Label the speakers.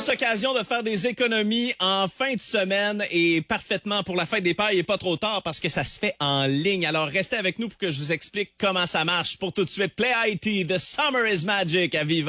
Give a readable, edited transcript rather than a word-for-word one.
Speaker 1: grosse occasion de faire des économies en fin de semaine et parfaitement pour la fête des pères, il est pas trop tard parce que ça se fait en ligne. Alors restez avec nous pour que je vous explique comment ça marche. Pour tout de suite, Play IT, The Summer is Magic à Viva.